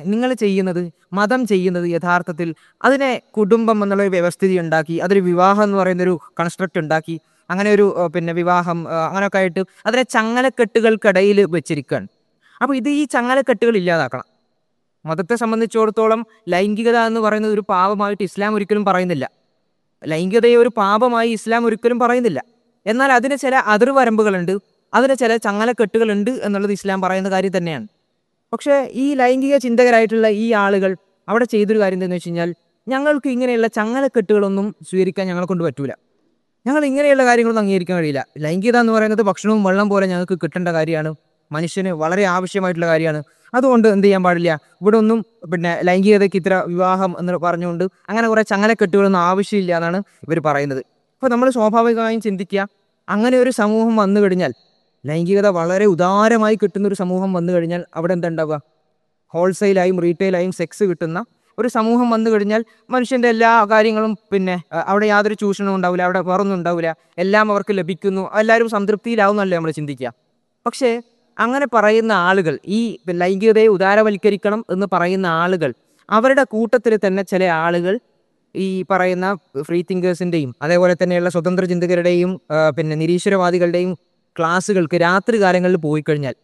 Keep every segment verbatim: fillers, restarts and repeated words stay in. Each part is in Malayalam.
നിങ്ങൾ ചെയ്യുന്നത്, മതം ചെയ്യുന്നത് യഥാർത്ഥത്തിൽ അതിനെ കുടുംബം എന്നുള്ളൊരു വ്യവസ്ഥിതി ഉണ്ടാക്കി, അതൊരു വിവാഹം എന്ന് പറയുന്നൊരു കൺസ്ട്രക്റ്റ് ഉണ്ടാക്കി, അങ്ങനെ ഒരു പിന്നെ വിവാഹം അങ്ങനെയൊക്കെ ആയിട്ട് അതിനെ ചങ്ങലക്കെട്ടുകൾക്കിടയിൽ വെച്ചിരിക്കുകയാണ്. അപ്പോൾ ഇത് ഈ ചങ്ങലക്കെട്ടുകൾ ഇല്ലാതാക്കണം. മതത്തെ സംബന്ധിച്ചിടത്തോളം ലൈംഗികത എന്ന് പറയുന്നത് ഒരു പാപമായിട്ട് ഇസ്ലാം ഒരിക്കലും പറയുന്നില്ല. ലൈംഗികതയെ ഒരു പാപമായി ഇസ്ലാം ഒരിക്കലും പറയുന്നില്ല. എന്നാൽ അതിന് ചില അതിർവരമ്പുകളുണ്ട്, അതിന് ചില ചങ്ങലക്കെട്ടുകളുണ്ട് എന്നുള്ളത് ഇസ്ലാം പറയുന്ന കാര്യം തന്നെയാണ്. പക്ഷേ ഈ ലൈംഗിക ചിന്തകരായിട്ടുള്ള ഈ ആളുകൾ അവിടെ ചെയ്തൊരു കാര്യം എന്താണെന്ന് വെച്ച് കഴിഞ്ഞാൽ, ഞങ്ങൾക്ക് ഇങ്ങനെയുള്ള ചങ്ങലക്കെട്ടുകളൊന്നും സ്വീകരിക്കാൻ ഞങ്ങളെ കൊണ്ട് പറ്റൂല, ഞങ്ങൾ ഇങ്ങനെയുള്ള കാര്യങ്ങളൊന്നും അംഗീകരിക്കാൻ കഴിയില്ല. ലൈംഗികത എന്ന് പറയുന്നത് ഭക്ഷണവും വെള്ളം പോലെ ഞങ്ങൾക്ക് കിട്ടേണ്ട കാര്യമാണ്, മനുഷ്യന് വളരെ ആവശ്യമായിട്ടുള്ള കാര്യമാണ്. അതുകൊണ്ട് എന്ത് ചെയ്യാൻ പാടില്ല, ഇവിടെ ഒന്നും പിന്നെ ലൈംഗികതയ്ക്ക് ഇത്ര വിവാഹം എന്ന് പറഞ്ഞുകൊണ്ട് അങ്ങനെ കുറേ ചങ്ങലക്കെട്ടുകളൊന്നും ആവശ്യമില്ല എന്നാണ് ഇവർ പറയുന്നത്. അപ്പോൾ നമ്മൾ സ്വാഭാവികമായും ചിന്തിക്കുക, അങ്ങനെ ഒരു സമൂഹം വന്നു കഴിഞ്ഞാൽ, ലൈംഗികത വളരെ ഉദാരമായി കിട്ടുന്നൊരു സമൂഹം വന്നു കഴിഞ്ഞാൽ അവിടെ എന്താ ഉണ്ടാവുക? ഹോൾസെയിലായും റീറ്റെയിലായും സെക്സ് കിട്ടുന്ന ഒരു സമൂഹം വന്നു കഴിഞ്ഞാൽ മനുഷ്യൻ്റെ എല്ലാ കാര്യങ്ങളും പിന്നെ അവിടെ യാതൊരു ചൂഷണവും ഉണ്ടാവില്ല, അവിടെ വേറൊന്നും ഉണ്ടാവില്ല, എല്ലാം അവർക്ക് ലഭിക്കുന്നു, എല്ലാവരും സംതൃപ്തിയിലാവുന്നല്ലേ നമ്മൾ ചിന്തിക്കുക. പക്ഷേ അങ്ങനെ പറയുന്ന ആളുകൾ, ഈ ലൈംഗികതയെ ഉദാരവൽക്കരിക്കണം എന്ന് പറയുന്ന ആളുകൾ, അവരുടെ കൂട്ടത്തിൽ തന്നെ ചില ആളുകൾ ഈ പറയുന്ന ഫ്രീ തിങ്കേഴ്സിൻ്റെയും അതേപോലെ തന്നെയുള്ള സ്വതന്ത്ര ചിന്തകരുടെയും പിന്നെ നിരീശ്വരവാദികളുടെയും ക്ലാസ്സുകൾക്ക് രാത്രി കാലങ്ങളിൽ പോയി കഴിഞ്ഞാൽ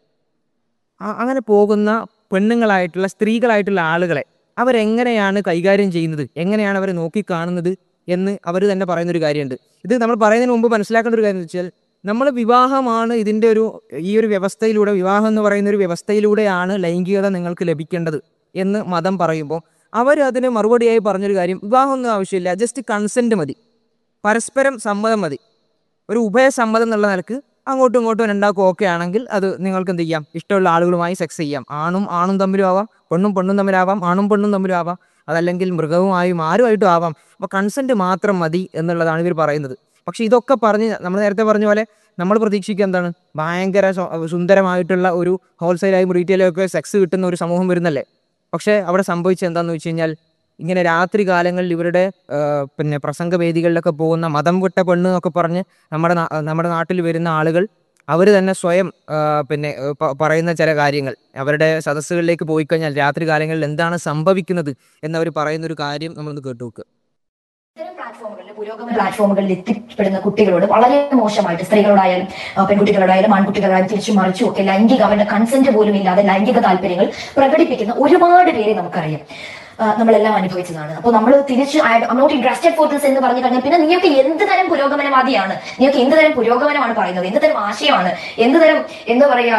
അങ്ങനെ പോകുന്ന പെണ്ണുങ്ങളായിട്ടുള്ള സ്ത്രീകളായിട്ടുള്ള ആളുകളെ അവരെങ്ങനെയാണ് കൈകാര്യം ചെയ്യുന്നത്, എങ്ങനെയാണ് അവർ നോക്കിക്കാണുന്നത് എന്ന് അവർ തന്നെ പറയുന്നൊരു കാര്യമുണ്ട്. ഇത് നമ്മൾ പറയുന്നതിന് മുമ്പ് മനസ്സിലാക്കേണ്ട ഒരു കാര്യം എന്ന് വെച്ചാൽ, നമ്മൾ വിവാഹമാണ് ഇതിൻ്റെ ഒരു ഈ ഒരു വ്യവസ്ഥയിലൂടെ, വിവാഹം എന്ന് പറയുന്ന ഒരു വ്യവസ്ഥയിലൂടെയാണ് ലൈംഗികത നിങ്ങൾക്ക് ലഭിക്കേണ്ടത് എന്ന് മതം പറയുമ്പോൾ, അവർ അതിന് മറുപടിയായി പറഞ്ഞൊരു കാര്യം, വിവാഹമൊന്നും ആവശ്യമില്ല, ജസ്റ്റ് കൺസെൻറ്റ് മതി, പരസ്പരം സമ്മതം മതി, ഒരു ഉഭയസമ്മതം എന്നുള്ള നിലക്ക് അങ്ങോട്ടും ഇങ്ങോട്ടും രണ്ടാൾക്കും ഓക്കെ ആണെങ്കിൽ അത് നിങ്ങൾക്ക് എന്ത് ചെയ്യാം, ഇഷ്ടമുള്ള ആളുകളുമായി സെക്സ് ചെയ്യാം. ആണും ആണും തമ്മിലും ആവാം, പെണ്ണും പെണ്ണും തമ്മിലാവാം, ആണും പെണ്ണും തമ്മിലും ആവാം, അതല്ലെങ്കിൽ മൃഗവുമായും ആരുമായിട്ടും ആവാം. അപ്പോൾ കൺസെൻറ്റ് മാത്രം മതി എന്നുള്ളതാണ് ഇവർ പറയുന്നത്. പക്ഷേ ഇതൊക്കെ പറഞ്ഞ് നമ്മൾ നേരത്തെ പറഞ്ഞ പോലെ നമ്മൾ പ്രതീക്ഷിക്കുക എന്താണ്, ഭയങ്കര സുന്ദരമായിട്ടുള്ള ഒരു ഹോൾസെയിലായും റീറ്റെയിലും ഒക്കെ സെക്സ് കിട്ടുന്ന ഒരു സമൂഹം വരുന്നല്ലേ. പക്ഷേ അവിടെ സംഭവിച്ചത് എന്താണെന്ന് വെച്ച് കഴിഞ്ഞാൽ, ഇങ്ങനെ രാത്രി കാലങ്ങളിൽ ഇവരുടെ പിന്നെ പ്രസംഗവേദികളിലൊക്കെ പോകുന്ന മതം വിട്ട പെണ്ണ് എന്നൊക്കെ പറഞ്ഞ് നമ്മുടെ നമ്മുടെ നാട്ടിൽ വരുന്ന ആളുകൾ അവർ തന്നെ സ്വയം പിന്നെ പറയുന്ന ചില കാര്യങ്ങൾ, അവരുടെ സദസ്സുകളിലേക്ക് പോയി കഴിഞ്ഞാൽ രാത്രി കാലങ്ങളിൽ എന്താണ് സംഭവിക്കുന്നത് എന്നവർ പറയുന്നൊരു കാര്യം നമ്മളൊന്ന് കേട്ടു നോക്കുക. പ്ലാറ്റ്ഫോമുകളിൽ പുരോഗമന പ്ലാറ്റ്ഫോമുകളിൽ എത്തിപ്പെടുന്ന കുട്ടികളോട് വളരെ മോശമായിട്ട്, സ്ത്രീകളോടായാലും പെൺകുട്ടികളോടായാലും ആൺകുട്ടികളായാലും തിരിച്ചു മറിച്ചും ഒക്കെ ലൈംഗിക, അവരുടെ കൺസെന്റ് പോലും ഇല്ലാതെ ലൈംഗിക താല്പര്യങ്ങൾ പ്രകടിപ്പിക്കുന്ന ഒരുപാട് പേരെ നമുക്കറിയാം, നമ്മളെല്ലാം അനുഭവിച്ചതാണ്. അപ്പോൾ നമ്മൾ തിരിച്ച് I am not interested for this എന്ന് പറഞ്ഞു കഴിഞ്ഞാൽ പിന്നെ നീയൊക്കെ എന്ത് തരം പുരോഗമനവാദിയാണ്, നീയൊക്കെ എന്ത് തരം പുരോഗമനമാണ് പറയുന്നത്, എന്ത് തരം ആശയമാണ്, എന്ത് തരം എന്താ പറയാ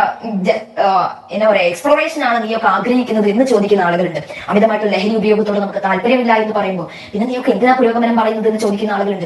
എന്താ പറയാ എക്സ്പ്ലോറേഷൻ ആണ് നീയൊക്കെ ആഗ്രഹിക്കുന്നത് എന്ന് ചോദിക്കുന്ന ആളുകളുണ്ട്. അമിതമായിട്ടുള്ള ലഹരി ഉപയോഗത്തോട് നമുക്ക് താല്പര്യമില്ല എന്ന് പറയുമ്പോൾ പിന്നെ നീയൊക്കെ എന്തിനാ പുരോഗമനം പറയുന്നത് എന്ന് ചോദിക്കുന്ന ആളുകളുണ്ട്.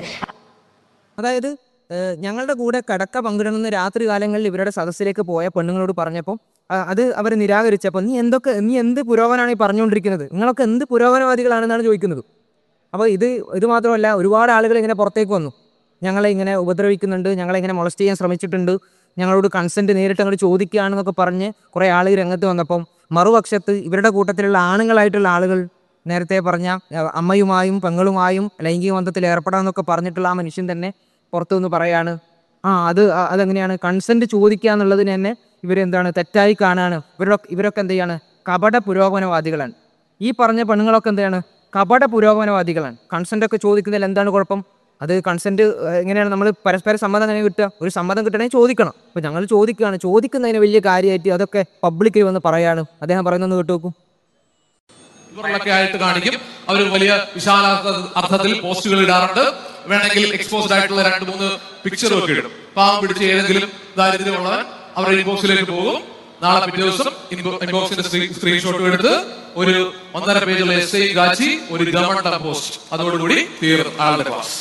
അതായത് ഞങ്ങളുടെ കൂടെ കിടക്ക പങ്കിടണമെന്ന് രാത്രി കാലങ്ങളിൽ ഇവരുടെ സദസ്സിലേക്ക് പോയ പെണ്ണുങ്ങളോട് പറഞ്ഞപ്പോൾ അത് അവർ നിരാകരിച്ചപ്പോൾ, നീ എന്തൊക്കെ നീ എന്ത് പുരോഗമനമാണ് ഈ പറഞ്ഞുകൊണ്ടിരിക്കുന്നത്, നിങ്ങളൊക്കെ എന്ത് പുരോഗമനവാദികളാണെന്നാണ് ചോദിക്കുന്നത്. അപ്പോൾ ഇത് ഇത് മാത്രമല്ല, ഒരുപാട് ആളുകൾ ഇങ്ങനെ പുറത്തേക്ക് വന്നു, ഞങ്ങളെ ഇങ്ങനെ ഉപദ്രവിക്കുന്നുണ്ട്, ഞങ്ങളെ ഇങ്ങനെ മൊളസ്റ്റ് ചെയ്യാൻ ശ്രമിച്ചിട്ടുണ്ട്, ഞങ്ങളോട് കൺസെൻറ്റ് നേരിട്ട് അങ്ങോട്ട് ചോദിക്കുകയാണെന്നൊക്കെ പറഞ്ഞ് കുറേ ആളുകൾ രംഗത്ത് വന്നപ്പം, മറുപക്ഷത്ത് ഇവരുടെ കൂട്ടത്തിലുള്ള ആണുങ്ങളായിട്ടുള്ള ആളുകൾ, നേരത്തെ പറഞ്ഞ അമ്മയുമായും പെങ്ങളുമായും ലൈംഗിക ബന്ധത്തിൽ ഏർപ്പെടാമെന്നൊക്കെ പറഞ്ഞിട്ടുള്ള ആ മനുഷ്യൻ തന്നെ പുറത്തുനിന്ന് പറയാണ്, ആ അത് അതെങ്ങനെയാണ് കൺസെൻറ്റ് ചോദിക്കുക എന്നുള്ളതിന് തന്നെ ഇവരെന്താണ് തെറ്റായി കാണാണ്, ഇവരൊക്കെ ഇവരൊക്കെ എന്ത് ചെയ്യാണ്, കപട പുരോഗമനവാദികളാണ്. ഈ പറഞ്ഞ പെണ്ണുങ്ങളൊക്കെ എന്താണ്, കപട പുരോഗമനവാദികളാണ്. കൺസെൻറ്റൊക്കെ ചോദിക്കുന്നതിൽ എന്താണ് കുഴപ്പം? അത് കൺസെൻറ്റ് എങ്ങനെയാണ് നമ്മൾ പരസ്പര സമ്മതം എങ്ങനെ കിട്ടുക? ഒരു സമ്മതം കിട്ടണമെങ്കിൽ ചോദിക്കണം. അപ്പോൾ ഞങ്ങൾ ചോദിക്കുകയാണ്, ചോദിക്കുന്നതിന് വലിയ കാര്യമായിട്ട് അതൊക്കെ പബ്ലിക്കിൽ വന്ന് പറയാണ്. അദ്ദേഹം പറയുന്നൊന്ന് കേട്ടു നോക്കും. ഇവരൊക്കെ ആയിട്ട് കാണിക്കും, അവർ വലിയ വിശാല അർത്ഥത്തിൽ പോസ്റ്റുകൾ ഇടാറുണ്ട്, വേണമെങ്കിൽ എക്സ്പോസ്ഡ് ആയിട്ടുള്ള രണ്ട് മൂന്ന് പിക്ചറും ഒക്കെ ഇടും. പാവം പിടിച്ച് ഏതെങ്കിലും ദാരിദ്ര്യമുള്ളവൻ അവരുടെ ഇൻബോക്സിലേക്ക് പോകും, നാളെ പിറ്റേ ദിവസം ഇൻബോക്സിന്റെ സ്ക്രീൻഷോട്ട് എടുത്ത് ഒരു ഒന്നര പേജുള്ള എസ് ഐ കാച്ചി ഒരു ഗവൺമെന്റ് പോസ്റ്റ്, അതോടുകൂടി തീർന്നു ആളുടെ ക്ലാസ്.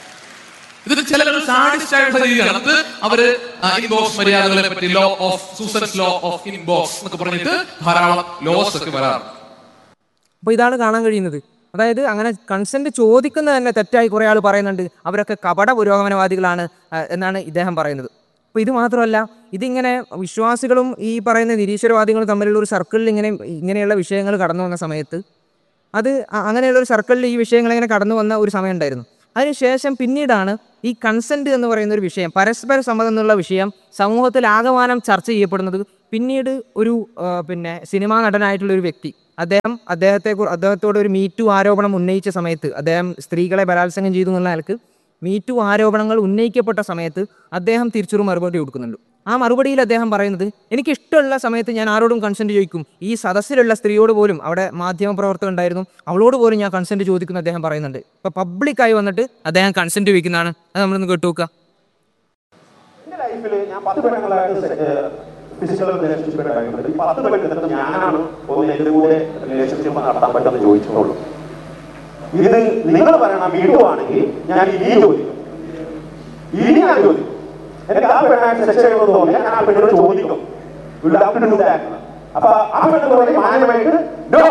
ഇത് ചില സാഡിസ്റ്റ് ആയിട്ടുള്ള രീതിയാണ്. അത് അവര് ഇൻബോക്സ് മര്യാദകളെ പറ്റി law of Susan's law of inbox എന്നൊക്കെ പറഞ്ഞിട്ട് ധാരാളം ലോസ് ഒക്കെ വരാറുണ്ട്. അപ്പോൾ ഇതാണ് കാണാൻ കഴിയുന്നത്. അതായത് അങ്ങനെ കൺസെൻറ്റ് ചോദിക്കുന്നത് തന്നെ തെറ്റായി കുറേ ആൾ പറയുന്നുണ്ട്, അവരൊക്കെ കപട പുരോഗമനവാദികളാണ് എന്നാണ് ഇദ്ദേഹം പറയുന്നത്. അപ്പോൾ ഇത് മാത്രമല്ല, ഇതിങ്ങനെ വിശ്വാസികളും ഈ പറയുന്ന നിരീശ്വരവാദികളും തമ്മിലുള്ള ഒരു സർക്കിളിൽ ഇങ്ങനെ ഇങ്ങനെയുള്ള വിഷയങ്ങൾ കടന്നു വന്ന സമയത്ത്, അത് അങ്ങനെയുള്ളൊരു സർക്കിളിൽ ഈ വിഷയങ്ങൾ ഇങ്ങനെ കടന്നു വന്ന ഒരു സമയം ഉണ്ടായിരുന്നു. അതിനുശേഷം പിന്നീടാണ് ഈ കൺസെൻറ്റ് എന്ന് പറയുന്ന ഒരു വിഷയം, പരസ്പര സമ്മതം എന്നുള്ള വിഷയം സമൂഹത്തിൽ ആകമാനം ചർച്ച ചെയ്യപ്പെടുന്നത്. പിന്നീട് ഒരു പിന്നെ സിനിമാ നടനായിട്ടുള്ളൊരു വ്യക്തി, അദ്ദേഹം അദ്ദേഹത്തെ അദ്ദേഹത്തോട് ഒരു മീറ്റു ആരോപണം ഉന്നയിച്ച സമയത്ത്, അദ്ദേഹം സ്ത്രീകളെ ബലാത്സംഗം ചെയ്തു എന്നുള്ള ആൾക്ക് മീറ്റു ആരോപണങ്ങൾ ഉന്നയിക്കപ്പെട്ട സമയത്ത് അദ്ദേഹം തിരിച്ചൊരു മറുപടി കൊടുക്കുന്നുണ്ട്. ആ മറുപടിയിൽ അദ്ദേഹം പറയുന്നത്, എനിക്കിഷ്ടമുള്ള സമയത്ത് ഞാൻ ആരോടും കൺസെൻറ്റ് ചോദിക്കും, ഈ സദസ്സിലുള്ള സ്ത്രീയോട് പോലും, അവിടെ മാധ്യമപ്രവർത്തകർ ഉണ്ടായിരുന്നു, അവളോട് പോലും ഞാൻ കൺസെൻറ്റ് ചോദിക്കുന്നു അദ്ദേഹം പറയുന്നുണ്ട്. ഇപ്പോൾ പബ്ലിക്കായി വന്നിട്ട് അദ്ദേഹം കൺസെൻറ്റ് ചോദിക്കുന്നതാണ്. അത് നമ്മളൊന്ന് കേട്ടുനോക്കുക. എൻ്റെ ലൈഫിൽ ഞാൻ പത്ത് പെണ്ണുങ്ങളായിട്ട് ഫിസിക്കൽ റിലേഷൻഷിപ്പ് ഉണ്ടായിട്ടുണ്ട്. ഈ പത്ത് പെണ്ണെടുത്ത് ഞാനാണ് ഒന്ന് എൻ്റെ കൂടെ റിലേഷൻഷിപ്പ് നടത്താൻ പറ്റുമെന്ന് ചോദിച്ചോളൂ. ഇത് നിങ്ങൾ പറയണം വീടുവാണെങ്കിൽ ഞാൻ ഇനി ചോദിക്കും, ഇനി ഞാൻ ചോദിക്കും. എനിക്ക് ആ പെണ്ണായിട്ട് സെക്സ് ചെയ്യണമെന്ന് തോന്നിയാൽ ഞാൻ ആ പെണ്ണോട് ചോദിക്കും. അപ്പൊ ആ പെണ്ണെന്ന് പറയും മാന്യമായിട്ട് നോ.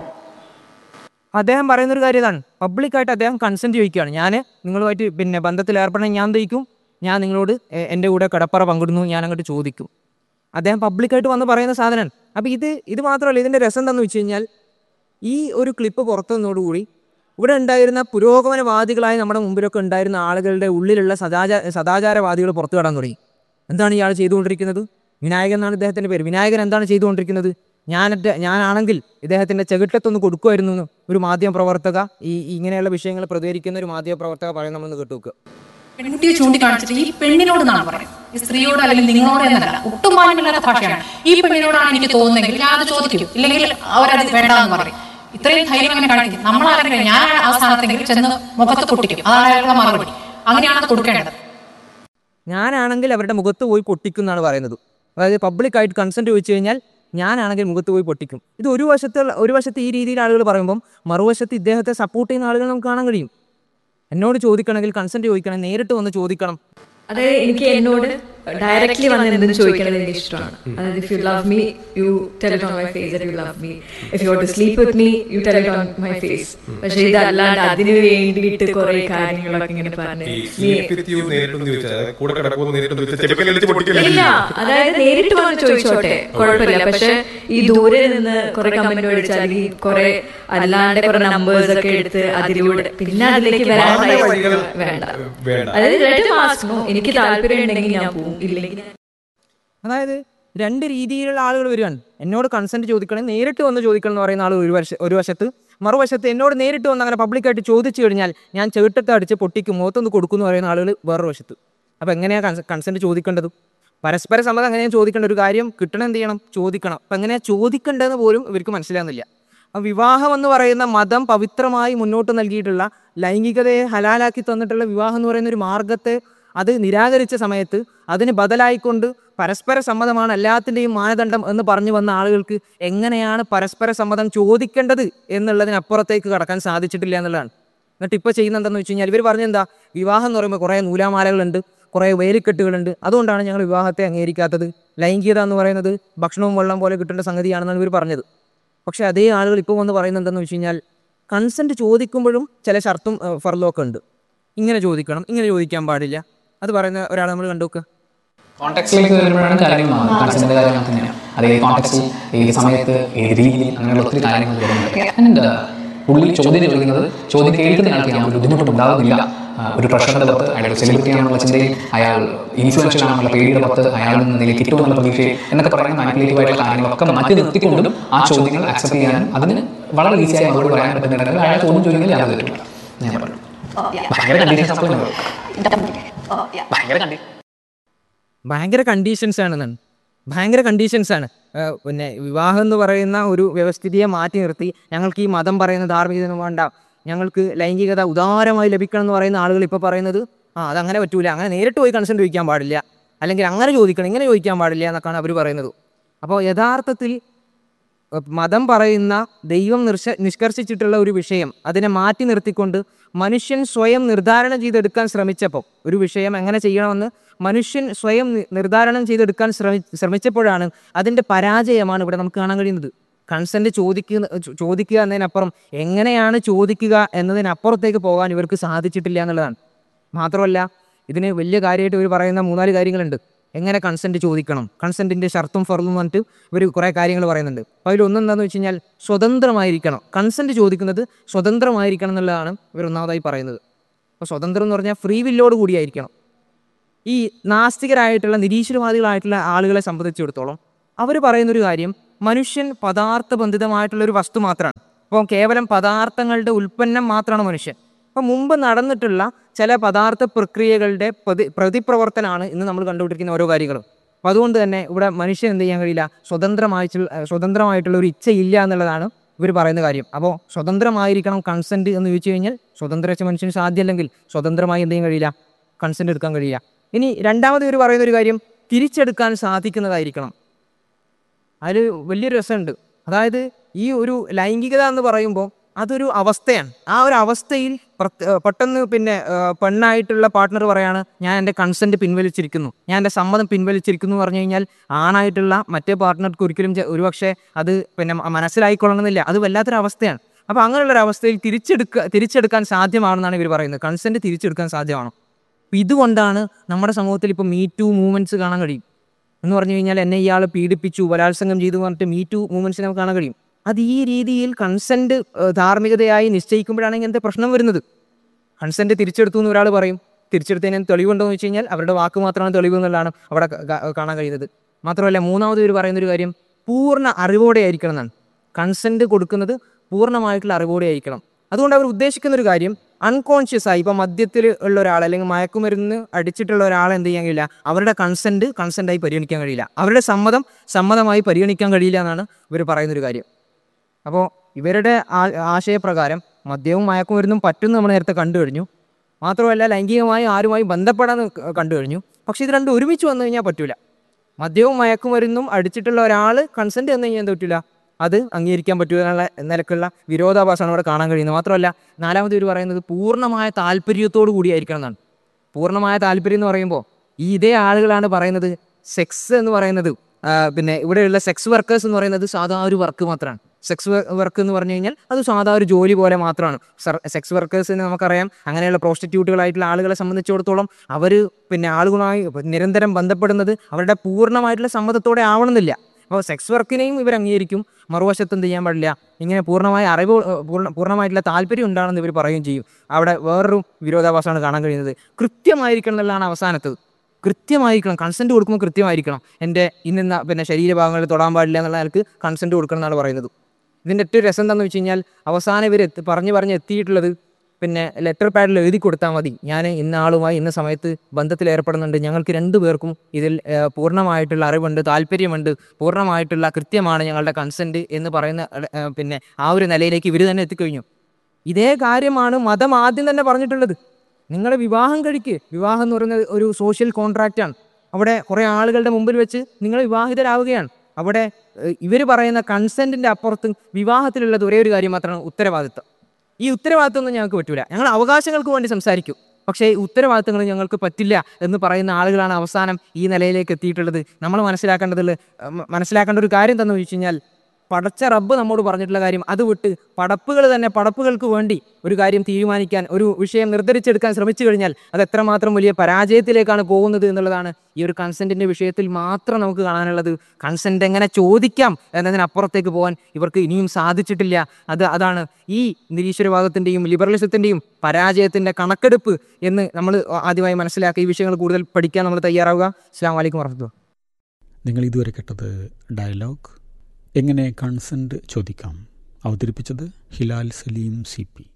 അദ്ദേഹം പറയുന്നൊരു കാര്യം ഇതാണ്, പബ്ലിക്കായിട്ട് അദ്ദേഹം കൺസെൻറ്റ് ചോദിക്കുകയാണ്. ഞാൻ നിങ്ങളുമായിട്ട് പിന്നെ ബന്ധത്തിൽ ഏർപ്പെടണം, ഞാൻ തയ്ക്കും, ഞാൻ നിങ്ങളോട് എൻ്റെ കൂടെ കടപ്പറ പങ്കിടുന്നു, ഞാൻ അങ്ങോട്ട് ചോദിക്കും. അദ്ദേഹം പബ്ലിക്കായിട്ട് വന്ന് പറയുന്ന സാധനമാണ്. അപ്പോൾ ഇത് ഇത് മാത്രമല്ല, ഇതിൻ്റെ രസം എന്താണെന്ന് വെച്ച് കഴിഞ്ഞാൽ, ഈ ഒരു ക്ലിപ്പ് പുറത്തു വന്നതോടുകൂടി ഇവിടെ ഉണ്ടായിരുന്ന പുരോഗമനവാദികളായി നമ്മുടെ മുമ്പിലൊക്കെ ഉണ്ടായിരുന്ന ആളുകളുടെ ഉള്ളിലുള്ള സദാചാര സദാചാരവാദികൾ പുറത്തു കടന്നു തുടങ്ങി. എന്താണ് ഇയാൾ ചെയ്തുകൊണ്ടിരിക്കുന്നത്? വിനായകൻ എന്നാണ് ഇദ്ദേഹത്തിൻ്റെ പേര്. വിനായകൻ എന്താണ് ചെയ്തുകൊണ്ടിരിക്കുന്നത്? ഞാൻ ഞാനാണെങ്കിൽ ഇദ്ദേഹത്തിൻ്റെ ചെകിട്ടത്തൊന്ന് കൊടുക്കുമായിരുന്നു എന്ന് ഒരു മാധ്യമപ്രവർത്തക, ഈ ഇങ്ങനെയുള്ള വിഷയങ്ങൾ പ്രതികരിക്കുന്ന ഒരു മാധ്യമപ്രവർത്തക പറയുന്നതെന്ന് കേട്ടു നോക്കുക. പെൺകുട്ടിയെ ചൂണ്ടിക്കാണിച്ചിട്ട് ഈ പെണ്ണിനോട് എന്നാണ് പറയുന്നത്, ഈ സ്ത്രീയോട് അല്ലെങ്കിൽ നിങ്ങളോട് എന്നല്ല, ഒട്ടും മാന്യമില്ലാത്ത ഭാഷയാണ്. ഈ പെണ്ണിനോടാണ് എനിക്ക് തോന്നുന്നെങ്കിൽ ഞാൻ അത് ചോദിക്കും, ഇല്ലെങ്കിൽ അവരത് വേണ്ടാന്ന് പറയും. ഇത്രയും ധൈര്യം അങ്ങനെ കാണിക്കും. നമ്മളാണെങ്കിൽ ഞാൻ ആ സ്ഥാനത്തെങ്കിൽ ചെന്ന് മുഖത്ത് പൊട്ടിക്കും, അതാണ് അയാളുടെ മറുപടി. അങ്ങനെയാണ് കൊടുക്കേണ്ടത്. ഞാനാണെങ്കിൽ അവരുടെ മുഖത്ത് പോയി പൊട്ടിക്കും എന്നാണ് പറയുന്നത്. അതായത് പബ്ലിക്കായിട്ട് കൺസെൻറ്റ് ചോദിച്ചു കഴിഞ്ഞാൽ ഞാനാണെങ്കിൽ മുഖത്ത് പോയി പൊട്ടിക്കും. ഇത് ഒരു വശത്ത് ഒരു വശത്ത് ഈ രീതിയിൽ ആളുകൾ പറയുമ്പം മറുവശത്ത് ഇദ്ദേഹത്തെ സപ്പോർട്ട് ചെയ്യുന്ന ആളുകൾ നമുക്ക് കാണാൻ കഴിയും. എന്നോട് ചോദിക്കണമെങ്കിൽ കൺസെൻറ്റ് ചോദിക്കണം, നേരിട്ട് വന്ന് ചോദിക്കണം. അതായത് എനിക്ക് എന്നോട് ഡയറക്ട്ലി വന്ന് എന്തും ചോദിക്കണത് എനിക്ക് ഇഷ്ടമാണ്. അതായത് if you love me you tell it on my face that you love me. If you want to sleep with me you tell it on my face. പക്ഷെ ഇതല്ലാണ്ട് അതിന് വേണ്ടിയിട്ട് കുറെ കാര്യങ്ങളൊക്കെ ഇങ്ങനെ പറഞ്ഞു ഇല്ല. അതായത് നേരിട്ട് വന്ന് ചോദിച്ചോട്ടെ, കുഴപ്പമില്ല. പക്ഷെ ഈ ദൂരെ നിന്ന് കുറെ കമന്റ് മേടിച്ചാൽ, അല്ലെങ്കിൽ കുറെ അല്ലാണ്ട് കുറെ നമ്പേഴ്സ് ഒക്കെ എടുത്ത് അതിലൂടെ പിന്നെ അതിലേക്ക് വരാൻ വേണ്ട. അതായത് എനിക്ക് താല്പര്യം ഉണ്ടെങ്കിൽ ഞാൻ പോകും, ഇല്ലെങ്കിൽ. അതായത് രണ്ട് രീതിയിലുള്ള ആളുകൾ വരികയാണ്. എന്നോട് കൺസെൻറ്റ് ചോദിക്കണം, നേരിട്ട് വന്ന് ചോദിക്കണം എന്ന് പറയുന്ന ആൾ ഒരു വശ ഒരു വശത്ത് മറുവശത്ത് എന്നോട് നേരിട്ട് വന്ന് അങ്ങനെ പബ്ലിക്കായിട്ട് ചോദിച്ചു കഴിഞ്ഞാൽ ഞാൻ ചെവിട്ടത്തെ അടിച്ച് പൊട്ടിക്കും, മുഖത്തൊന്ന് കൊടുക്കുമെന്ന് പറയുന്ന ആളുകൾ വേറൊരു വശത്ത്. അപ്പോൾ എങ്ങനെയാണ് കൺസ കൺസെൻറ്റ് ചോദിക്കേണ്ടത്? പരസ്പര സമ്മതം എങ്ങനെയാണ് ചോദിക്കേണ്ട? ഒരു കാര്യം കിട്ടണം, എന്ത് ചെയ്യണം? ചോദിക്കണം. അപ്പം എങ്ങനെയാണ് ചോദിക്കേണ്ടതെന്ന് പോലും ഇവർക്ക് മനസ്സിലാകുന്നില്ല. അപ്പം വിവാഹം എന്ന് പറയുന്ന മതം പവിത്രമായി മുന്നോട്ട് നൽകിയിട്ടുള്ള, ലൈംഗികതയെ ഹലാലാക്കി തന്നിട്ടുള്ള വിവാഹം എന്ന് പറയുന്ന ഒരു മാർഗത്തെ അത് നിരാകരിച്ച സമയത്ത് അതിന് ബദലായിക്കൊണ്ട് പരസ്പര സമ്മതമാണ് എല്ലാത്തിൻ്റെയും മാനദണ്ഡം എന്ന് പറഞ്ഞു വന്ന ആളുകൾക്ക് എങ്ങനെയാണ് പരസ്പര സമ്മതം ചോദിക്കേണ്ടത് എന്നുള്ളതിനപ്പുറത്തേക്ക് കടക്കാൻ സാധിച്ചിട്ടില്ല എന്നുള്ളതാണ്. എന്നിട്ട് ഇപ്പോൾ ചെയ്യുന്ന എന്താണെന്ന് വെച്ച് കഴിഞ്ഞാൽ, ഇവർ പറഞ്ഞെന്താ, വിവാഹം എന്ന് പറയുമ്പോൾ കുറേ നൂലാമാലകളുണ്ട്, കുറേ വേലിക്കെട്ടുകളുണ്ട്, അതുകൊണ്ടാണ് ഞങ്ങൾ വിവാഹത്തെ അംഗീകരിക്കാത്തത്, ലൈംഗികത എന്ന് പറയുന്നത് ഭക്ഷണവും വെള്ളം പോലെ കിട്ടേണ്ട സംഗതിയാണെന്നാണ് ഇവർ പറഞ്ഞത്. പക്ഷേ അതേ ആളുകൾ ഇപ്പോൾ വന്ന് പറയുന്നത് എന്താണെന്ന് വെച്ച് കഴിഞ്ഞാൽ, കൺസെൻറ്റ് ചോദിക്കുമ്പോഴും ചില ഷർത്തും ഫർലൊക്കെ ഉണ്ട്. ഇങ്ങനെ ചോദിക്കണം, ഇങ്ങനെ ചോദിക്കാൻ പാടില്ല. അത് പറയുന്ന ഒരാളെ നമ്മൾ കണ്ടുനോക്കുക. കോൺടാക്സിലേക്ക് വരുമ്പോഴാണ് കാര്യങ്ങൾ മാറുന്നത്. കൺസെന്റ് കാര്യം തന്നെയാണ്. അത് ഏത് കോൺടാക്സിൽ, ഏത് സമയത്ത്, ഏത് രീതിയിൽ, അങ്ങനെയുള്ള ഒത്തിരി കാര്യങ്ങൾ വരുന്നുണ്ട്. ആൻഡ് പുള്ളി ചോദ്യം ചോദിക്കുന്നത്, ചോദ്യം കേൾക്കുന്ന ആൾക്ക് ഞാൻ ഒരു ബുദ്ധിമുട്ടുണ്ടാകുന്നില്ല. ഒരു പ്രഷറിന്റെ പുറത്ത്, അയാൾ സെലിബ്രിറ്റി ആണെന്നുള്ള ചിന്തയിൽ, അയാൾ ഇൻഫ്ലുവൻഷ്യൽ ആണെന്നുള്ള പേടിയുടെ പുറത്ത്, അയാളിൽ നിന്ന് എന്തെങ്കിലും കിട്ടുമെന്നുള്ള പ്രതീക്ഷയിൽ എന്നൊക്കെ പറയുന്ന മാനിപ്പുലേറ്റീവ് ആയിട്ടുള്ള കാര്യങ്ങളൊക്കെ മാറ്റി നിർത്തിക്കൊണ്ടും ആ ചോദ്യങ്ങൾ അക്സെപ്റ്റ് ചെയ്യാനും അതിന് വളരെ ഈസിയായി അവരോട് പറയാൻ പറ്റുന്നുണ്ടെങ്കിൽ അയാൾ ചോദ്യം ചോദിക്കുന്നത് യാതൊരു തെറ്റില്ല. ഞാൻ പറഞ്ഞു ഭയങ്കര കണ്ടീഷൻസ് ഭയങ്കര കണ്ടീഷൻസ് ആണെന്നാണ് ഭയങ്കര കണ്ടീഷൻസ് ആണ്. പിന്നെ വിവാഹം എന്ന് പറയുന്ന ഒരു വ്യവസ്ഥിതിയെ മാറ്റി നിർത്തി ഞങ്ങൾക്ക് ഈ മതം പറയുന്ന ധാർമ്മികത വേണ്ട, ഞങ്ങൾക്ക് ലൈംഗികത ഉദാരമായി ലഭിക്കണം എന്ന് പറയുന്ന ആളുകൾ ഇപ്പോൾ പറയുന്നത്, ആ അതങ്ങനെ പറ്റൂല, അങ്ങനെ നേരിട്ട് പോയി കൺസെൻറ്റ് ചോദിക്കാൻ പാടില്ല, അല്ലെങ്കിൽ അങ്ങനെ ചോദിക്കണം, ഇങ്ങനെ ചോദിക്കാൻ പാടില്ല എന്നൊക്കെയാണ് അവർ പറയുന്നത്. അപ്പോൾ യഥാർത്ഥത്തിൽ മതം പറയുന്ന, ദൈവം നിർശ നിഷ്കർഷിച്ചിട്ടുള്ള ഒരു വിഷയം അതിനെ മാറ്റി നിർത്തിക്കൊണ്ട് മനുഷ്യൻ സ്വയം നിർദ്ധാരണം ചെയ്തെടുക്കാൻ ശ്രമിച്ചപ്പോൾ, ഒരു വിഷയം എങ്ങനെ ചെയ്യണമെന്ന് മനുഷ്യൻ സ്വയം നിർദ്ധാരണം ചെയ്തെടുക്കാൻ ശ്രമി ശ്രമിച്ചപ്പോഴാണ് അതിൻ്റെ പരാജയമാണ് ഇവിടെ നമുക്ക് കാണാൻ കഴിയുന്നത്. കൺസെൻറ്റ് ചോദിക്കുന്ന ചോദിക്കുക എന്നതിനപ്പുറം എങ്ങനെയാണ് ചോദിക്കുക എന്നതിനപ്പുറത്തേക്ക് പോകാൻ ഇവർക്ക് സാധിച്ചിട്ടില്ല എന്നുള്ളതാണ്. മാത്രമല്ല ഇതിന് വലിയ കാര്യമായിട്ട് ഇവർ പറയുന്ന മൂന്നാല് കാര്യങ്ങളുണ്ട്. എങ്ങനെ കൺസെൻറ്റ് ചോദിക്കണം, കൺസെൻറ്റിൻ്റെ ഷർത്തും ഫർളും പറഞ്ഞിട്ട് ഇവർ കുറേ കാര്യങ്ങൾ പറയുന്നുണ്ട്. അപ്പോൾ അതിലൊന്നെന്താണെന്ന് വെച്ച് കഴിഞ്ഞാൽ സ്വതന്ത്രമായിരിക്കണം. കൺസെൻറ്റ് ചോദിക്കുന്നത് സ്വതന്ത്രമായിരിക്കണം എന്നുള്ളതാണ് ഇവർ ഒന്നാമതായി പറയുന്നത്. അപ്പോൾ സ്വതന്ത്രം എന്ന് പറഞ്ഞാൽ ഫ്രീ വില്ലോട് കൂടിയായിരിക്കണം. ഈ നാസ്തികരായിട്ടുള്ള നിരീശ്വരവാദികളായിട്ടുള്ള ആളുകളെ സംബന്ധിച്ചിടത്തോളം അവർ പറയുന്നൊരു കാര്യം, മനുഷ്യൻ പദാർത്ഥബന്ധിതമായിട്ടുള്ള ഒരു വസ്തു മാത്രമാണ്. അപ്പോൾ കേവലം പദാർത്ഥങ്ങളുടെ ഉൽപ്പന്നം മാത്രമാണ് മനുഷ്യൻ. അപ്പോൾ മുമ്പ് നടന്നിട്ടുള്ള ചില പദാർത്ഥ പ്രക്രിയകളുടെ പ്രതി പ്രതിപ്രവർത്തനമാണ് ഇന്ന് നമ്മൾ കണ്ടുകൊണ്ടിരിക്കുന്ന ഓരോ കാര്യങ്ങളും. അപ്പോൾ അതുകൊണ്ട് തന്നെ ഇവിടെ മനുഷ്യൻ എന്ത് ചെയ്യാൻ കഴിയില്ല, സ്വതന്ത്രമായിട്ടുള്ള സ്വതന്ത്രമായിട്ടുള്ള ഒരു ഇച്ഛയില്ല എന്നുള്ളതാണ് ഇവർ പറയുന്ന കാര്യം. അപ്പോൾ സ്വതന്ത്രമായിരിക്കണം കൺസെൻറ്റ് എന്ന് ചോദിച്ചു കഴിഞ്ഞാൽ സ്വതന്ത്ര വെച്ച മനുഷ്യന് സാധ്യമല്ലെങ്കിൽ സ്വതന്ത്രമായി എന്ത് ചെയ്യാൻ കഴിയില്ല, കൺസെൻറ്റ് എടുക്കാൻ കഴിയില്ല. ഇനി രണ്ടാമത് ഇവർ പറയുന്ന ഒരു കാര്യം തിരിച്ചെടുക്കാൻ സാധിക്കുന്നതായിരിക്കണം. അതിൽ വലിയൊരു രസമുണ്ട്. അതായത് ഈ ഒരു ലൈംഗികത എന്ന് പറയുമ്പോൾ അതൊരു അവസ്ഥയാണ്. ആ ഒരു അവസ്ഥയിൽ പെട്ടെന്ന് പിന്നെ പെണ്ണായിട്ടുള്ള പാർട്ട്ണർ പറയാണ് ഞാൻ എൻ്റെ കൺസെൻറ്റ് പിൻവലിച്ചിരിക്കുന്നു, ഞാൻ എൻ്റെ സമ്മതം പിൻവലിച്ചിരിക്കുന്നു എന്ന് പറഞ്ഞു കഴിഞ്ഞാൽ ആണായിട്ടുള്ള മറ്റേ പാർട്ട്ണർക്ക് ഒരിക്കലും ഒരുപക്ഷെ അത് പിന്നെ മനസ്സിലായിക്കൊള്ളണമെന്നില്ല. അത് വല്ലാത്തൊരു അവസ്ഥയാണ്. അപ്പോൾ അങ്ങനെയുള്ളൊരവസ്ഥയിൽ തിരിച്ചെടുക്കുക തിരിച്ചെടുക്കാൻ സാധ്യമാണെന്നാണ് ഇവർ പറയുന്നത്. കൺസെൻറ്റ് തിരിച്ചെടുക്കാൻ സാധ്യമാണ്. അപ്പോൾ ഇതുകൊണ്ടാണ് നമ്മുടെ സമൂഹത്തിൽ ഇപ്പോൾ മീ ടു മൂവ്മെൻറ്റ്സ് കാണാൻ കഴിയും. എന്ന് പറഞ്ഞു കഴിഞ്ഞാൽ എന്നെ ഇയാൾ പീഡിപ്പിച്ചു, ബലാത്സംഗം ചെയ്തു പറഞ്ഞിട്ട് മീ ടു മൂവ്മെൻറ്റ്സ് നമുക്ക് കാണാൻ കഴിയും. അത് ഈ രീതിയിൽ കൺസെൻറ്റ് ധാർമ്മികതയായി നിശ്ചയിക്കുമ്പോഴാണ് ഇങ്ങനത്തെ പ്രശ്നം വരുന്നത്. കൺസെൻറ്റ് തിരിച്ചെടുത്തു എന്ന് ഒരാൾ പറയും, തിരിച്ചെടുത്തതിന് തെളിവുണ്ടോ എന്ന് വെച്ച് കഴിഞ്ഞാൽ അവരുടെ വാക്ക് മാത്രമാണ് തെളിവ് എന്നുള്ളതാണ് അവിടെ കാണാൻ കഴിയുന്നത്. മാത്രമല്ല മൂന്നാമത് ഇവർ പറയുന്നൊരു കാര്യം പൂർണ്ണ അറിവോടെ ആയിരിക്കണം എന്നാണ്. കൺസെൻറ്റ് കൊടുക്കുന്നത് പൂർണ്ണമായിട്ടുള്ള അറിവോടെ ആയിരിക്കണം. അതുകൊണ്ട് അവർ ഉദ്ദേശിക്കുന്നൊരു കാര്യം അൺകോൺഷ്യസ് ആയി ഇപ്പോൾ മദ്യത്തിൽ ഉള്ള ഒരാൾ അല്ലെങ്കിൽ മയക്കുമരുന്ന് അടിച്ചിട്ടുള്ള ഒരാൾ എന്ത് ചെയ്യാൻ കഴിയില്ല, അവരുടെ കൺസെൻറ്റ് കൺസെൻറ്റായി പരിഗണിക്കാൻ കഴിയില്ല, അവരുടെ സമ്മതം സമ്മതമായി പരിഗണിക്കാൻ കഴിയില്ല എന്നാണ് ഇവർ പറയുന്നൊരു കാര്യം. അപ്പോൾ ഇവരുടെ ആ ആശയപ്രകാരം മദ്യവും മയക്കുമരുന്നും പറ്റുമെന്ന് നമ്മൾ നേരത്തെ കണ്ടു കഴിഞ്ഞു. മാത്രമല്ല ലൈംഗികമായി ആരുമായി ബന്ധപ്പെടാൻ കണ്ടു കഴിഞ്ഞു. പക്ഷേ ഇത് രണ്ടും ഒരുമിച്ച് വന്നു കഴിഞ്ഞാൽ പറ്റൂല. മദ്യവും മയക്കുമരുന്നും അടിച്ചിട്ടുള്ള ഒരാൾ കൺസെൻറ്റ് എന്ന് കഴിഞ്ഞാൽ എന്താ പറ്റില്ല, അത് അംഗീകരിക്കാൻ പറ്റുക എന്നുള്ള നിലക്കുള്ള വിരോധാഭാസമാണ് ഇവിടെ കാണാൻ കഴിയുന്നത്. മാത്രമല്ല നാലാമത് ഇവർ പറയുന്നത് പൂർണ്ണമായ താല്പര്യത്തോടു കൂടിയായിരിക്കണം എന്നാണ്. പൂർണ്ണമായ താല്പര്യം എന്ന് പറയുമ്പോൾ ഈ ഇതേ ആളുകളാണ് പറയുന്നത് സെക്സ് എന്ന് പറയുന്നത് പിന്നെ ഇവിടെയുള്ള സെക്സ് വർക്കേഴ്സ് എന്ന് പറയുന്നത് സാധാ ഒരു വർക്ക് മാത്രമാണ്. സെക്സ് വർക്ക് എന്ന് പറഞ്ഞു കഴിഞ്ഞാൽ അത് സാധാ ഒരു ജോലി പോലെ മാത്രമാണ്. സെക്സ് വർക്കേഴ്സിന് നമുക്കറിയാം അങ്ങനെയുള്ള പ്രോസ്റ്റിറ്റ്യൂട്ടുകളായിട്ടുള്ള ആളുകളെ സംബന്ധിച്ചിടത്തോളം അവർ പിന്നെ ആളുകളുമായി നിരന്തരം ബന്ധപ്പെടുന്നത് അവരുടെ പൂർണ്ണമായിട്ടുള്ള സമ്മതത്തോടെ ആവണമെന്നില്ല. അപ്പോൾ സെക്സ് വർക്കിനെയും ഇവർ അംഗീകരിക്കും, മറുവശത്ത് എന്ത് ചെയ്യാൻ പാടില്ല, ഇങ്ങനെ പൂർണ്ണമായ അറിവ് പൂർണ്ണ പൂർണ്ണമായിട്ടുള്ള താല്പര്യം ഉണ്ടാണെന്ന് ഇവർ പറയുകയും ചെയ്യും. അവിടെ വേറൊരു വിരോധാഭാസമാണ് കാണാൻ കഴിയുന്നത്. കൃത്യമായിരിക്കണം എന്നുള്ളതാണ് അവസാനത്തത്. കൃത്യമായിരിക്കണം, കൺസെൻറ്റ് കൊടുക്കുമ്പോൾ കൃത്യമായിരിക്കണം. എൻ്റെ ഇന്ന പിന്നെ ശരീരഭാഗങ്ങളിൽ തൊടാൻ പാടില്ല എന്നുള്ള നിലക്ക് കൺസെൻറ്റ് കൊടുക്കണം എന്നാണ് പറയുന്നത്. ഇതിൻ്റെ ഏറ്റവും രസം എന്താണെന്ന് വെച്ച് കഴിഞ്ഞാൽ അവസാനം ഇവർ എത്തി പറഞ്ഞ് പറഞ്ഞ് എത്തിയിട്ടുള്ളത് പിന്നെ ലെറ്റർ പാഡിൽ എഴുതി കൊടുത്താൽ മതി, ഞാൻ ഇന്ന ആളുമായി ഇന്ന സമയത്ത് ബന്ധത്തിൽ ഏർപ്പെടുന്നുണ്ട്, ഞങ്ങൾക്ക് രണ്ടു പേർക്കും ഇതിൽ പൂർണ്ണമായിട്ടുള്ള അറിവുണ്ട്, താല്പര്യമുണ്ട്, പൂർണ്ണമായിട്ടുള്ള കൃത്യമാണ് ഞങ്ങളുടെ കൺസെൻറ്റ് എന്ന് പറയുന്ന പിന്നെ ആ ഒരു നിലയിലേക്ക് ഇവർ തന്നെ എത്തിക്കഴിഞ്ഞു. ഇതേ കാര്യമാണ് മതം ആദ്യം തന്നെ പറഞ്ഞിട്ടുള്ളത്. നിങ്ങളുടെ വിവാഹം കഴിക്ക്. വിവാഹം എന്ന് പറയുന്നത് ഒരു സോഷ്യൽ കോൺട്രാക്റ്റാണ്. അവിടെ കുറേ ആളുകളുടെ മുമ്പിൽ വെച്ച് നിങ്ങൾ വിവാഹിതരാവുകയാണ്. അവിടെ ഇവർ പറയുന്ന കൺസെൻറ്റിൻ്റെ അപ്പുറത്ത് വിവാഹത്തിലുള്ളത് ഒരേ ഒരു കാര്യം മാത്രമാണ് ഉത്തരവാദിത്തം. ഈ ഉത്തരവാദിത്തം ഒന്നും ഞങ്ങൾക്ക് പറ്റില്ല, ഞങ്ങൾ അവകാശങ്ങൾക്ക് വേണ്ടി സംസാരിക്കും, പക്ഷേ ഉത്തരവാദിത്തങ്ങൾ ഞങ്ങൾക്ക് പറ്റില്ല എന്ന് പറയുന്ന ആളുകളാണ് അവസാനം ഈ നിലയിലേക്ക് എത്തിയിട്ടുള്ളത്. നമ്മൾ മനസ്സിലാക്കേണ്ടതുള്ള മനസ്സിലാക്കേണ്ട ഒരു കാര്യം എന്താണെന്ന് ചോദിച്ചു കഴിഞ്ഞാൽ പടച്ച റബ്ബ് നമ്മോട് പറഞ്ഞിട്ടുള്ള കാര്യം അത് വിട്ട് പടപ്പുകൾ തന്നെ പടപ്പുകൾക്ക് വേണ്ടി ഒരു കാര്യം തീരുമാനിക്കാൻ, ഒരു വിഷയം നിർദ്ധരിച്ചെടുക്കാൻ ശ്രമിച്ചു കഴിഞ്ഞാൽ അത് എത്രമാത്രം വലിയ പരാജയത്തിലേക്കാണ് പോകുന്നത് എന്നുള്ളതാണ് ഈ ഒരു കൺസെൻറ്റിൻ്റെ വിഷയത്തിൽ മാത്രം നമുക്ക് കാണാനുള്ളത്. കൺസെൻറ്റ് എങ്ങനെ ചോദിക്കാം എന്നതിനപ്പുറത്തേക്ക് പോകാൻ ഇവർക്ക് ഇനിയും സാധിച്ചിട്ടില്ല. അത് അതാണ് ഈ നിരീശ്വരവാദത്തിൻ്റെയും ലിബറലിസത്തിൻ്റെയും പരാജയത്തിൻ്റെ കണക്കെടുപ്പ് എന്ന് നമ്മൾ ആദ്യമായി മനസ്സിലാക്കി ഈ വിഷയങ്ങൾ കൂടുതൽ പഠിക്കാൻ നമ്മൾ തയ്യാറാവുക. അസ്സലാമു അലൈക്കും വറഹ്മത്തുള്ളാഹി. നിങ്ങൾ ഇതുവരെ കേട്ടത് ഡയലോഗ് എങ്ങനെ കൺസെൻറ്റ് ചോദിക്കാം. അവതരിപ്പിച്ചത് ഹിലാൽ സലീം സി പി.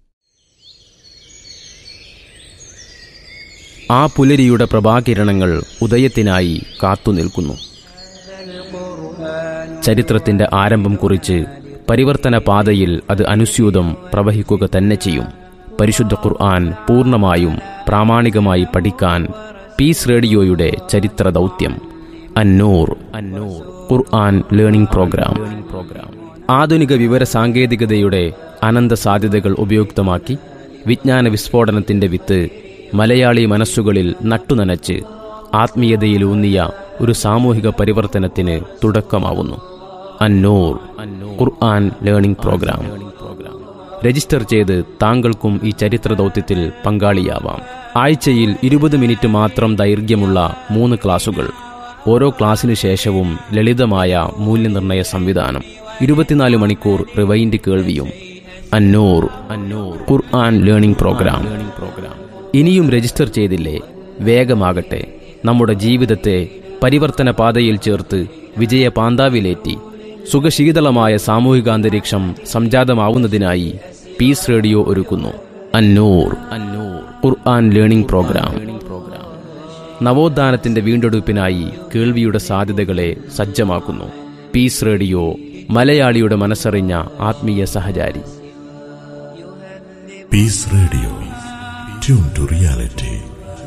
ആ പുലരിയുടെ പ്രഭാകിരണങ്ങൾ ഉദയത്തിനായി കാത്തുനിൽക്കുന്നു. ചരിത്രത്തിന്റെ ആരംഭം കുറിച്ച് പരിവർത്തന പാതയിൽ അത് അനുസ്യൂതം പ്രവഹിക്കുക തന്നെ ചെയ്യും. പരിശുദ്ധ ഖുർആൻ പൂർണ്ണമായും പ്രാമാണികമായി പഠിക്കാൻ പീസ് റേഡിയോയുടെ ചരിത്ര ദൗത്യം അന്നൂർ അന്നൂർ ഖുർആൻ ലേണിംഗ് പ്രോഗ്രാം. ആധുനിക വിവര സാങ്കേതികതയുടെ അനന്ത സാധ്യതകൾ ഉപയുക്തമാക്കി വിജ്ഞാന വിസ്ഫോടനത്തിന്റെ വിത്ത് മലയാളി മനസ്സുകളിൽ നട്ടുനനച്ച് ആത്മീയതയിലൂന്നിയ ഒരു സാമൂഹിക പരിവർത്തനത്തിന് തുടക്കമാവുന്നു. അന്നൂർ ഖുർആൻ ലേണിംഗ് പ്രോഗ്രാം. രജിസ്റ്റർ ചെയ്ത് താങ്കൾക്കും ഈ ചരിത്ര ദൗത്യത്തിൽ പങ്കാളിയാവാം. ആഴ്ചയിൽ ഇരുപത് മിനിറ്റ് മാത്രം ദൈർഘ്യമുള്ള മൂന്ന് ക്ലാസുകൾ. ഓരോ ക്ലാസ്സിനു ശേഷവും ലളിതമായ മൂല്യനിർണ്ണയ സംവിധാനം. ഇരുപത്തിനാല് മണിക്കൂർ റിവൈൻഡ് കേൾവിയും. അന്നൂർ അന്നൂർ ഖുർആൻ ലേണിംഗ് പ്രോഗ്രാം. ഇനിയും രജിസ്റ്റർ ചെയ്തില്ലേ? വേഗമാകട്ടെ. നമ്മുടെ ജീവിതത്തെ പരിവർത്തന പാതയിൽ ചേർത്ത് വിജയ പാന്താവിലേറ്റി സുഖശീതളമായ സാമൂഹികാന്തരീക്ഷം സംജാതമാവുന്നതിനായി പീസ് റേഡിയോ ഒരുക്കുന്നു അന്നൂർ അന്നൂർ ഖുർആൻ ലേണിംഗ് പ്രോഗ്രാം. നവോത്ഥാനത്തിന്റെ വീണ്ടെടുപ്പിനായി കേൾവിയുടെ സാധ്യതകളെ സജ്ജമാക്കുന്നു. പീസ് റേഡിയോ, മലയാളിയുടെ മനസ്സറിഞ്ഞ ആത്മീയ സഹചാരി. Piece radio, tune to reality.